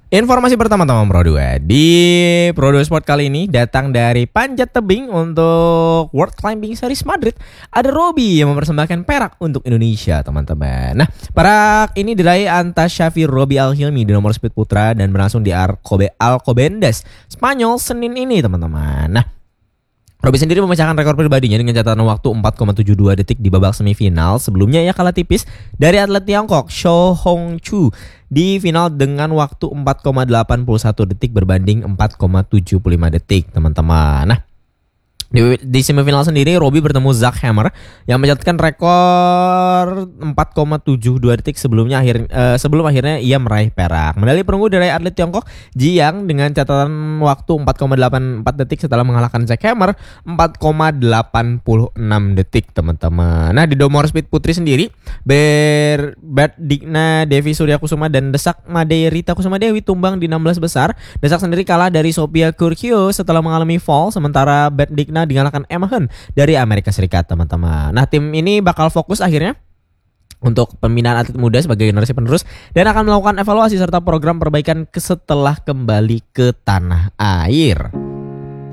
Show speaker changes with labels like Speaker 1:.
Speaker 1: Informasi pertama teman Pro 2 di Pro 2 Sport kali ini datang dari panjat tebing untuk World Climbing Series Madrid. Ada Robi yang mempersembahkan perak untuk Indonesia teman-teman. Nah, perak ini diraih Antas Shafir Robi Al-Hilmi di nomor speed putra dan berlangsung di Alcobendas, Spanyol Senin ini teman-teman. Nah, Robi sendiri memecahkan rekor pribadinya dengan catatan waktu 4,72 detik di babak semifinal. Sebelumnya ia kalah tipis dari atlet Tiongkok Shou Hongchu di final dengan waktu 4,81 detik berbanding 4,75 detik teman-teman. Nah, di semifinal sendiri Robi bertemu Zach Hammer yang mencatatkan rekor 4,72 detik sebelum akhirnya ia meraih perak. Medali perunggu dari atlet Tiongkok Jiang dengan catatan waktu 4,84 detik setelah mengalahkan Zach Hammer 4,86 detik teman-teman. Nah, di nomor speed putri sendiri Bert Digna Devi Suryakusuma dan Desak Made Rita Kusuma Dewi tumbang di 16 besar. Desak sendiri kalah dari Sophia Kurkio setelah mengalami fall, sementara Bert Digna dikalahkan Emma Hun dari Amerika Serikat teman-teman. Nah, tim ini bakal fokus akhirnya untuk pembinaan atlet muda sebagai generasi penerus dan akan melakukan evaluasi serta program perbaikan setelah kembali ke tanah air.